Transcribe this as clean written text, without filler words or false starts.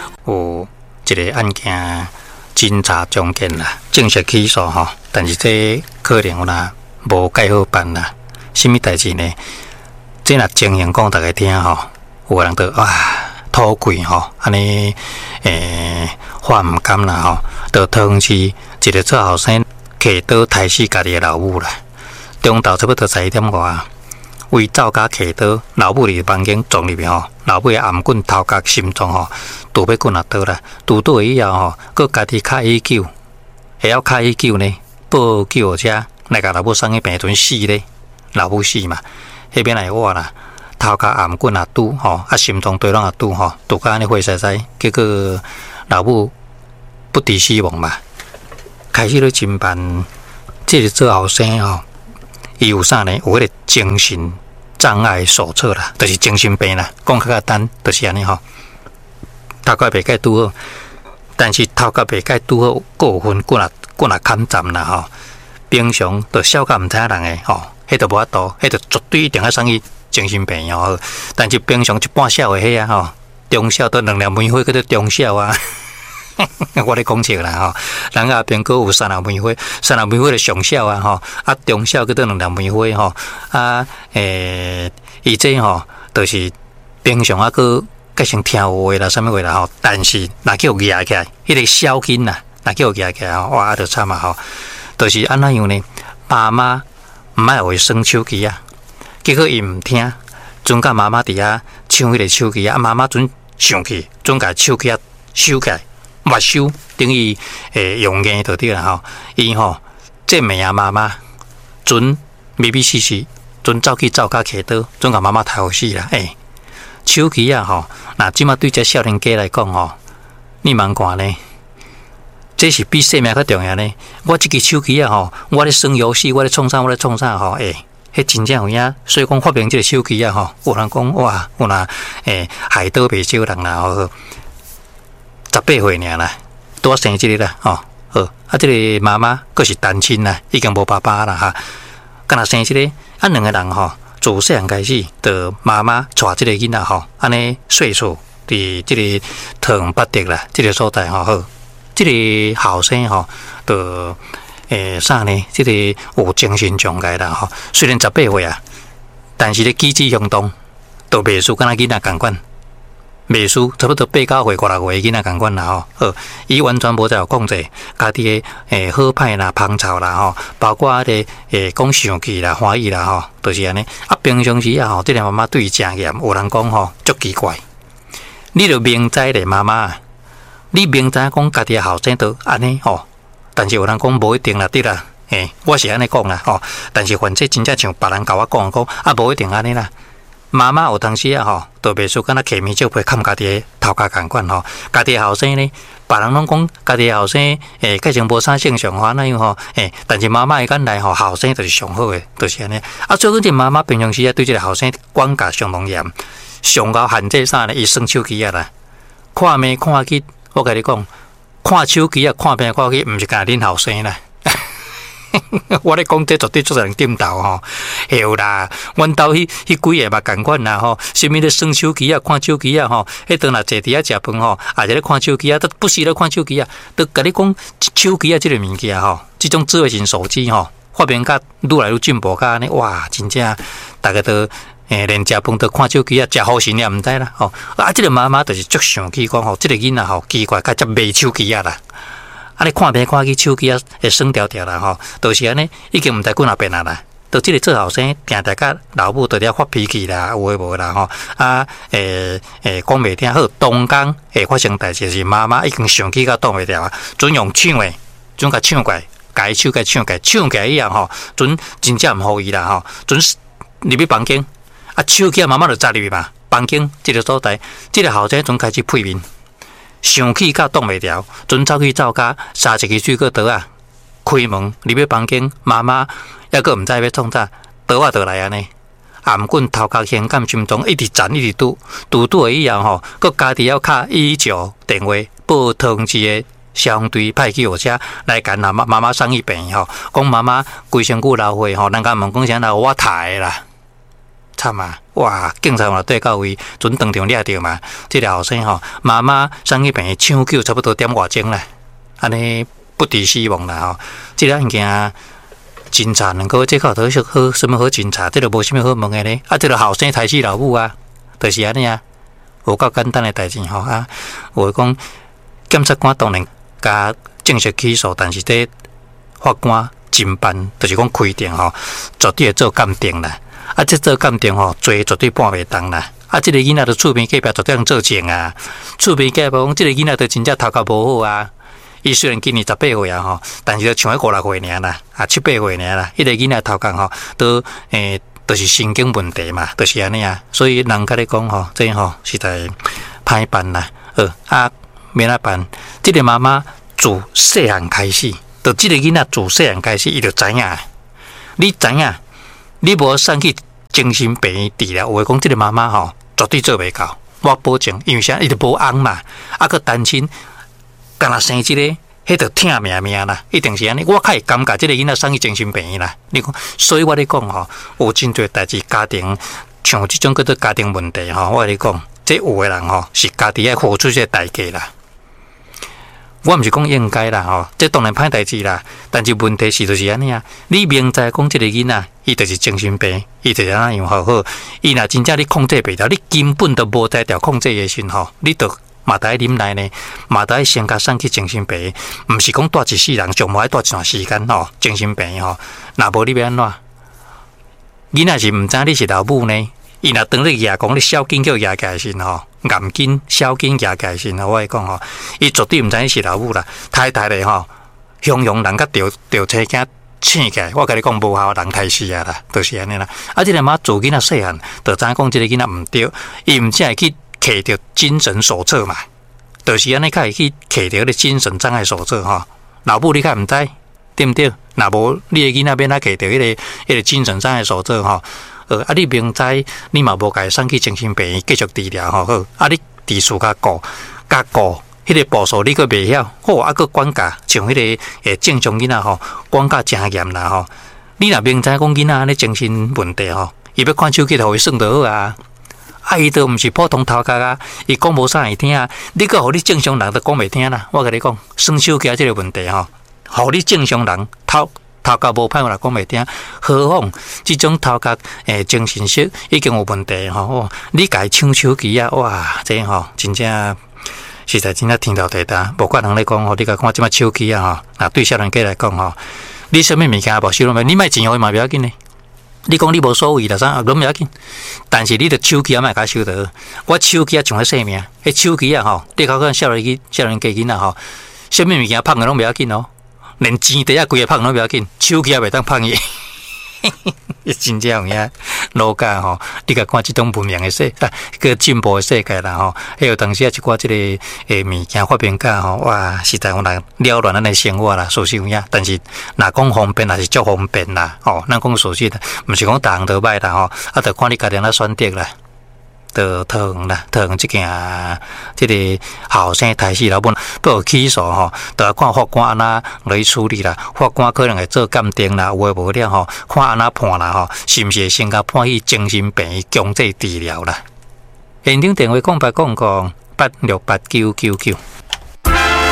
有一个案件侦查中间啦，正式起诉吼，但是这可能啦无介好办啦。什么代志呢？这若情形讲大家听吼，有人就吐气吼，安尼话唔甘啦吼，就通知一个做后生摕刀杀死家己的老母啦。中昼差不多11点外，为走家摕刀，老母伫房间撞入去吼，老母的颔棍头壳心脏吼，拄要棍啊倒啦，拄倒以后吼，佮家己敲119，会晓敲119呢，报救者来甲老母送去病床死咧，老母死嘛，迄边来我啦。头壳颔棍也拄吼，心脏对拢也拄吼，拄甲安尼火塞塞，结果老母不治死亡嘛。开始咧侦办，这个做后生吼，伊有啥呢？有迄个精神障碍手册啦，就是精神病啦。讲较简单，就是安尼吼。头壳袂解拄好，但是头壳袂解拄好，有分骨啊砍斩啦吼。平常就小甲毋知影人诶吼，迄就无法度，迄就绝对一定要送去精神病院吼。但是平常一般小诶迄吼，中小都2粒梅花，叫做中小啊。我咧讲笑啦吼，人阿边佫有3粒梅花，3粒梅花就上小啊吼，中小佫做2粒梅花吼，伊这吼就是平常佫改成听话啦，啥物话啦吼，但是若叫举起来，迄个小囡呐，若叫举起来吼，哇，就惨啊吼，就是安怎样呢？爸妈毋爱会耍手机啊，结果伊毋听，准甲妈妈伫遐抢迄个手机啊，妈妈准上去，准甲手机啊收起来。没收，等于用硬就对啦吼。伊吼这妹啊妈妈准咪咪死死，准走去走家摕刀，准甲妈妈杀死啦。手机啊吼，那即马对这少年家来讲吼，你茫看呢？这是比性命较重要呢。我这个手机啊吼，我咧耍游戏，我咧创啥吼，迄真正有影。所以讲发明这个手机啊吼，有人讲哇，有人害倒袂少人啦吼。18岁尔啦，拄生即个啦，好，这个妈妈佫是单亲啦，已经无爸爸啦哈，干那生即个，2个人吼，自细汉开始，就妈妈带即个囡仔吼，安尼岁数伫即个唐八德啦，即个所在吼，好，即个后生吼，就啥呢？即个有精神障碍啦吼，虽然18岁啊，但是咧机智行动，都袂输敢若囡仔共款。袂输，差不多8、9岁、5、6岁囡仔共款啦吼，伊完全无在有控制家己诶好歹啦、芳臭啦吼，包括讲生气啦、欢喜啦吼，就是安尼。平常时啊吼，这个妈妈对伊真严，有人讲吼足奇怪。你著明知咧妈妈，你明知讲家己诶后生都安尼吼，但是有人讲无一定啦，对啦，我是安尼讲啦吼，但是反正真正像别人甲我讲无一定安尼啦。妈妈有当时啊吼，都袂输敢若摕面照被砍家己诶头壳共款吼，家己诶后生呢，别人拢讲家己诶后生改成无啥正常化那样吼，但是妈妈伊敢来吼，后生就是上好诶，就是安尼。最紧这妈妈平常时对这个后生管教相当严，上到限制啥呢？伊耍手机啊啦，看面看去，我甲你讲，看手机啊，看片看去，毋是干恁后生啦。我咧讲，这绝对做人点头吼，有啦。阮兜迄几个嘛共款啦吼，什么咧耍手机啊、看手机啊吼，迄当若坐伫遐食饭吼，也是咧看手机啊，都不时咧看手机啊，都甲你讲手机啊，这个物件吼，这种智慧型手机吼，发明甲愈来愈进步，甲安尼哇，真正大家都连食饭都看手机啊，食好心也毋知啦吼。这个妈妈就是足生气讲吼，这个囡仔吼奇怪，甲只卖手机啊啦。你看片看去手机啊，会酸条条啦吼，就是安尼，已经毋知几若遍啦。就即个做后生，定定甲老母在遐发脾气啦，有诶无啦吼。讲袂听好，当工会发生代志是妈妈已经生气到挡袂牢啊，准用抢诶，准甲抢过来，甲伊手甲抢过来，抢过来以后吼，准真正毋好伊啦吼，准入去房间，手机妈妈就扎入去嘛，房间即个所在，即个后生准开始配面。生气到挡袂牢，准走去走家，杀一支水果刀啊！开门入去房间，妈妈抑个毋知要创啥，刀啊倒来安尼，颔棍头壳先感心脏一直斩一直拄以后吼，佮家己要敲119电话报通知诶相对派去学车来干妈妈送去病院吼，讲妈妈规身躯流血吼，人家问讲啥啦，我杀诶啦。 惨啊！哇，警察嘛对到位，准当场抓着嘛。这个后生吼，妈妈送去病抢救差不多点外钟啦，安尼不敌死亡啦吼。这个案件侦查能够这个好什么好侦查，这个无什么好问的呢？啊，这个后生杀死老母啊，就是安尼啊，有够简单的代志吼啊。我讲检察官当然加正式起诉，但是这法官侦办就是讲开庭吼，绝对会做鉴定啦。啊，这做鉴定吼，罪绝对判袂当啦。啊，这个囡仔都厝边隔壁绝对通做证啊。厝边隔壁讲，这个囡仔都真正头壳无好啊。伊虽然今年18岁啊吼，但是都像5、6岁尔啦，啊7、8岁尔啦。迄个囡仔头壳吼，都就是神经问题嘛，就是安尼啊。所以人甲你讲吼，这吼实在歹办啦。免啊办，这个妈妈自细汉开始，就这个囡仔自细汉开始，伊就知影。你知影，你无送去精神病院治疗，有诶讲，这个妈妈吼绝对做袂到，我保证，因为啥？伊就无翁嘛，啊，佮单亲，干若生一个，迄就疼命命啦，一定是安尼。我较会感觉这个囡仔送去精神病院啦。你讲，所以我咧讲吼，有真侪代志，家庭像这种叫做家庭问题吼，我咧讲，这有诶人吼是家己爱付出这代价啦。我毋是讲应该啦吼，这当然歹代志啦。但是问题是就是安尼啊，你明知讲这个囡仔，伊就是精神病，伊就是安样好好，伊若真正你控制袂了，你根本都无在调控制诶时吼，你都嘛得忍耐呢，嘛得先甲送去精神病院，毋是讲带一世人，上无爱带一段时间吼，精神病院吼，若无你要安怎？囡仔是毋知你是老母呢？伊若当你牙讲你小筋叫牙起来时吼，眼筋、小筋牙起来时吼，我会讲吼，伊绝对毋知你是老母啦，太咧吼，形容人甲调车囝醒起来，我甲你讲无效，人太死啊啦，就是安尼啦。啊，这个妈自囡仔细汉，就知影讲这个囡仔毋对，伊毋只会去摕着精神手册嘛，就是安尼，才会去摕着迄个精神障碍手册吼。老母你较毋知，对毋对？若无你的囡仔免哪摕着迄个精神障碍手册吼。你明知你嘛无甲伊送去精神病院继续治疗吼好，你治术甲顾，迄个步数你佫袂晓，好佫管教，像迄个正常囡仔吼，管教真严啦吼。你若明知讲囡仔安尼精神问题吼，伊要看手机就互伊算就好啊。伊都毋是普通头壳啊，伊讲无啥会听啊。你佫互你正常人都讲袂听啦。我甲你讲，算手机即个问题吼，互你正常人头壳无歹，我来讲袂听，何况即种头壳精神色已经有问题吼。你家抢手机啊，哇，这吼真正实在真正天头地大。无怪人咧讲吼，你甲看即摆手机啊吼，那对少年家来讲吼，你啥物物件无收拢袂，你莫钱互伊嘛袂要紧呢。你讲你无所谓啦，啥拢袂要紧，但是你着手机啊莫甲收得。我手机啊像咧生命，迄手机啊吼，你考少年家囡仔吼，啥物物件碰个拢袂要紧哦。连钱袋啊，规个放拢不要紧，手机也袂当放伊。真正有影老家吼，你甲看即种文明的个进步的世界啦吼，还有当时啊一寡即个物件发明家吼，哇，实在有人了乱咱的生活啦，属实有影。但是若讲方便，也是足方便啦，吼，咱讲属实的，毋是讲逐项都歹啦吼，着看你家己怎选择啦。的桃园啦，桃园这个后生杀死老母，不有起诉吼，就要看法官安怎来处理啦。法官可能会做鉴定啦，有诶无了吼，看安怎判啦吼，是毋是会先甲判去精神病院强制治疗啦？现场电话0800868999。